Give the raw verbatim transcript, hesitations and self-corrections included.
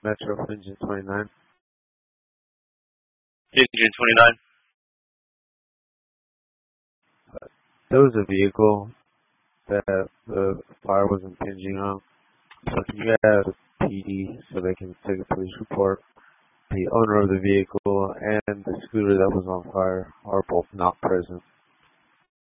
Metro Engine twenty-nine. Engine twenty-nine. There was a vehicle that the fire was impinging on. So can you have P D so they can take a police report? The owner of the vehicle and the scooter that was on fire are both not present.